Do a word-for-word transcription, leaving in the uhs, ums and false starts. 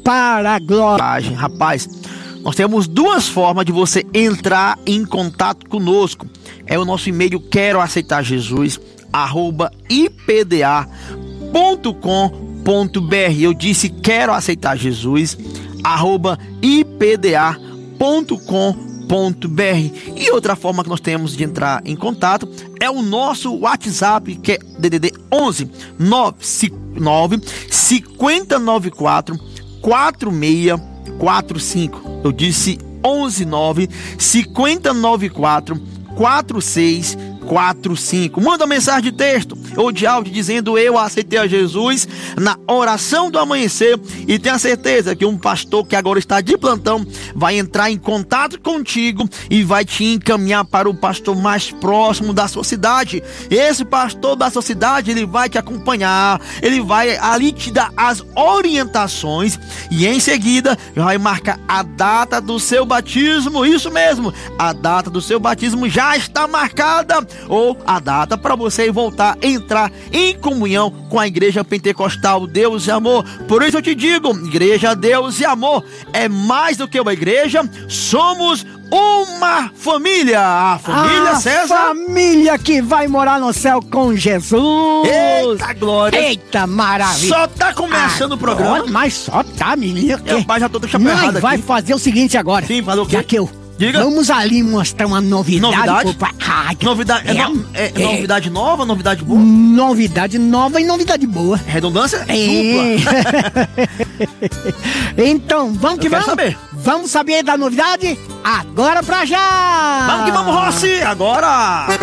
para a glória. Rapaz, nós temos duas formas de você entrar em contato conosco. É o nosso e-mail quero aceitar Jesus arroba i p d a ponto com ponto b r. Eu disse quero aceitar Jesus arroba i p d a ponto com ponto b r. E outra forma que nós temos de entrar em contato é o nosso WhatsApp, que é D D D onze nove cinco nove quatro quatro seis quatro cinco. Eu disse onze nove cinco nove quatro quatro seis quatro cinco. Manda mensagem de texto ou de áudio dizendo eu aceitei a Jesus na oração do amanhecer, e tenha certeza que um pastor que agora está de plantão vai entrar em contato contigo e vai te encaminhar para o pastor mais próximo da sua cidade. Esse pastor da sua cidade, ele vai te acompanhar, ele vai ali te dar as orientações e em seguida vai marcar a data do seu batismo. Isso mesmo, a data do seu batismo já está marcada, ou a data para você voltar a entrar em comunhão com a Igreja Pentecostal Deus e Amor. Por isso eu te digo, Igreja Deus e Amor é mais do que uma igreja, somos uma família. A família a César, família que vai morar no céu com Jesus. Eita glória. Eita maravilha. Só tá começando agora, o programa. Mas só tá, menino. Eu pai, já tô deixando errado aqui. Vai fazer o seguinte agora. Sim, fazer o quê? Já que eu Diga. Vamos ali mostrar uma novidade. Novidade? Pro... Ah, novidade, é, é, no, é, é, é novidade nova, novidade boa? Novidade nova e novidade boa. Redundância? É. Dupla. Então, vamos que eu vamos. Saber. Vamos saber da novidade? Agora pra já! Vamos que vamos, Rossi! Agora!